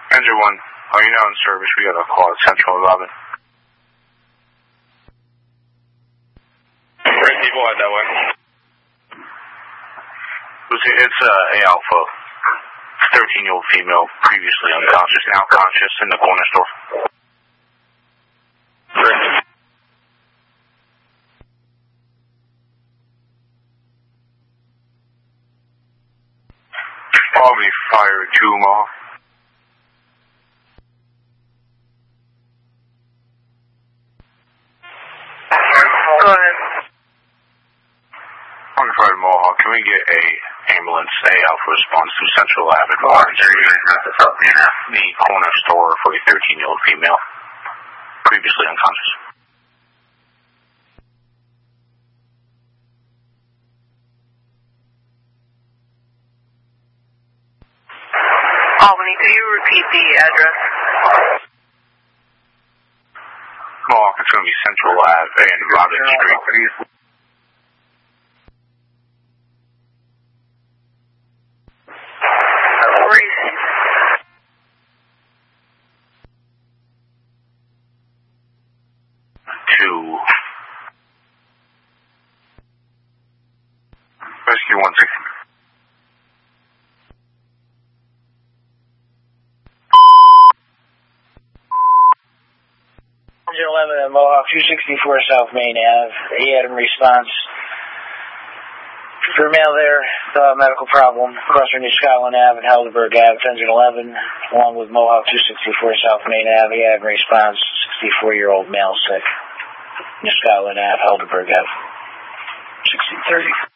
Engine 1, are you now in service? We got a call at Central 11. Great people out that way. It's A Alpha, 13-year-old female, previously unconscious, now conscious in the corner store. Great. Albany Fire 2 Mall. Go ahead. Albany Fire Mohawk, can we get a ambulance A Alpha response to Central Avenue? The corner store for a 13-year-old female, previously unconscious. Albany, could you repeat the address? Mohawk, it's going to be Central Ave and Robin Street. Where is he? Rescue 160. Engine 11 at Mohawk 264 South Main Ave. He had a response for a male there, medical problem, across from New Scotland Ave and Helderberg Ave. Engine 11, along with Mohawk 264 South Main Ave. He had a response, 64-year-old male sick. New Scotland Ave, Helderberg Ave. 1630.